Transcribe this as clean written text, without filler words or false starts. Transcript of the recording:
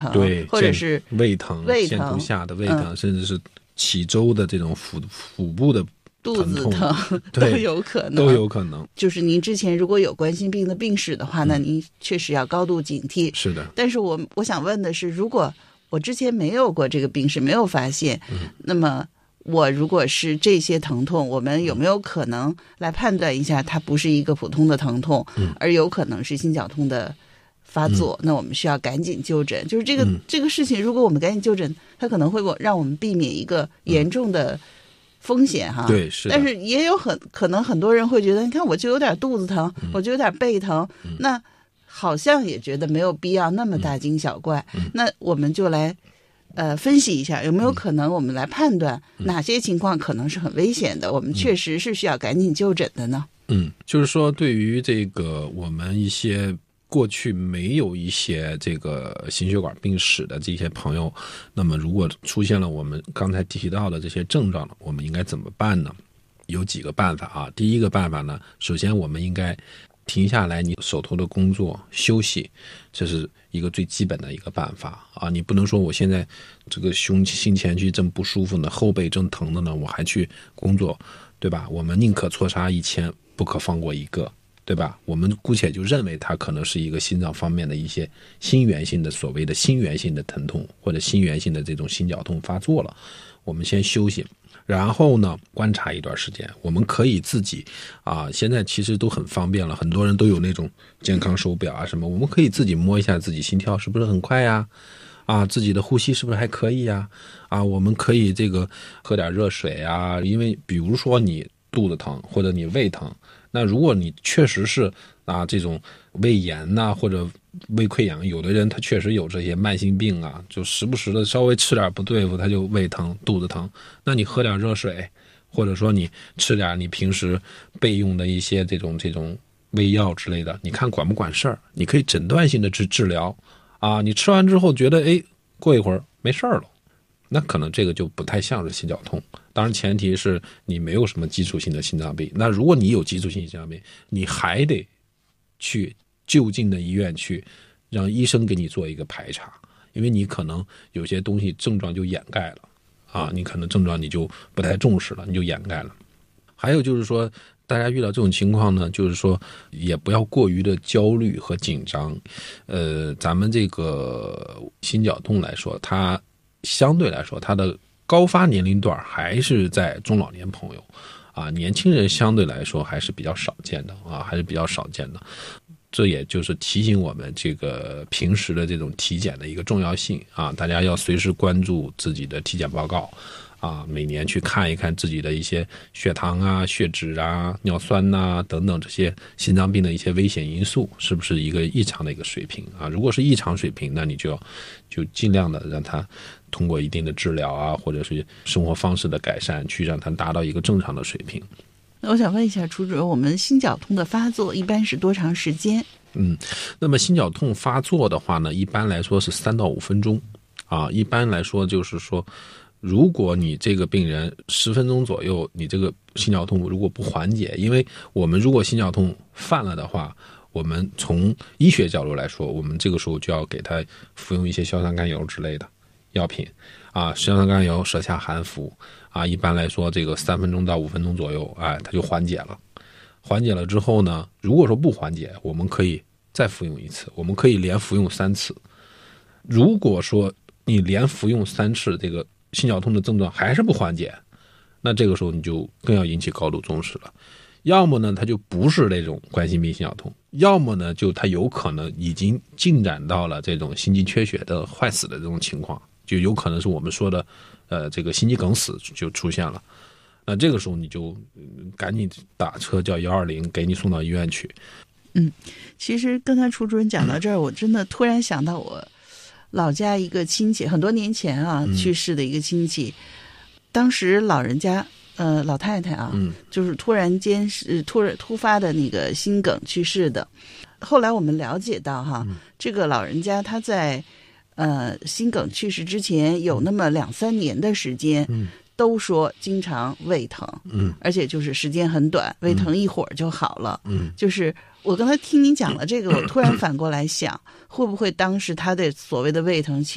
对， 或者是胃疼、线图下的胃疼，甚至是起周的这种腹部的肚子疼都有可能， 都有可能。 就是您之前如果有冠心病的病史的话，那您确实要高度警惕。 是的。 但是我想问的是，如果我之前没有过这个病史，没有发现，那么我如果是这些疼痛，我们有没有可能来判断一下，它不是一个普通的疼痛，而有可能是心绞痛的发作？那我们需要赶紧就诊。就是这个事情，如果我们赶紧就诊，它可能会让我们避免一个严重的风险哈。 对，是的。 但是也有可能很多人会觉得，你看我就有点肚子疼，我就有点背疼，那好像也觉得没有必要那么大惊小怪。那我们就来分析一下，有没有可能我们来判断哪些情况可能是很危险的，我们确实是需要赶紧就诊的呢？ 就是说对于这个我们一些过去没有一些这个心血管病史的这些朋友，那么如果出现了我们刚才提到的这些症状，我们应该怎么办呢？有几个办法啊。第一个办法呢，首先我们应该停下来你手头的工作休息，这是一个最基本的一个办法啊。你不能说我现在这个心前区正不舒服呢，后背正疼的呢，我还去工作，对吧？我们宁可错杀1000，不可放过一个，对吧？我们姑且就认为它可能是一个心脏方面的一些心源性的所谓的心源性的疼痛，或者心源性的这种心绞痛发作了，我们先休息。然后呢，观察一段时间，我们可以自己现在其实都很方便了，很多人都有那种健康手表啊什么，我们可以自己摸一下自己心跳是不是很快呀，自己的呼吸是不是还可以呀，我们可以这个喝点热水啊，因为比如说你肚子疼或者你胃疼，那如果你确实是这种胃炎呐，或者胃溃疡，有的人他确实有这些慢性病就时不时的稍微吃点不对付他就胃疼肚子疼，那你喝点热水，或者说你吃点你平时备用的一些这种胃药之类的，你看管不管事儿？你可以诊断性的治疗你吃完之后觉得过一会儿没事了，那可能这个就不太像是心绞痛。当然前提是你没有什么基础性的心脏病，那如果你有基础性心脏病，你还得去就近的医院去让医生给你做一个排查，因为你可能有些东西症状就掩盖了你可能症状你就不太重视了，你就掩盖了。还有就是说大家遇到这种情况呢，就是说也不要过于的焦虑和紧张。咱们这个心绞痛来说，它相对来说它的高发年龄段还是在中老年朋友年轻人相对来说还是比较少见的还是比较少见的。这也就是提醒我们这个平时的这种体检的一个重要性大家要随时关注自己的体检报告每年去看一看自己的一些血糖血脂尿酸等等这些心脏病的一些危险因素是不是一个异常的一个水平如果是异常水平，那你就尽量的让它通过一定的治疗或者是生活方式的改善，去让它达到一个正常的水平。 那我想问一下楚主任，我们心绞痛的发作一般是多长时间？ 那么心绞痛发作的话呢，一般来说是3到5分钟一般来说就是说，如果你这个病人10分钟左右，你这个心绞痛如果不缓解，因为我们如果心绞痛犯了的话，我们从医学角度来说，我们这个时候就要给他服用一些硝酸甘油之类的药品硝酸甘油舌下含服一般来说这个3分钟到5分钟左右它就缓解了。缓解了之后呢，如果说不缓解，我们可以再服用一次，我们可以连服用3次。如果说你连服用3次，这个心绞痛的症状还是不缓解，那这个时候你就更要引起高度重视了。要么呢它就不是那种冠心病心绞痛，要么呢就它有可能已经进展到了这种心肌缺血的坏死的这种情况，就有可能是我们说的这个心肌梗死就出现了。那这个时候你就赶紧打车叫120给你送到医院去。 其实刚才楚主任讲到这儿，我真的突然想到我老家一个亲戚，很多年前去世的一个亲戚，当时老人家老太太就是突然间是突发的那个心梗去世的。后来我们了解到这个老人家他在心梗去世之前有那么2-3年的时间都说经常胃疼而且就是时间很短，胃疼一会儿就好了就是我刚才听您讲了这个，我突然反过来想，会不会当时他的所谓的胃疼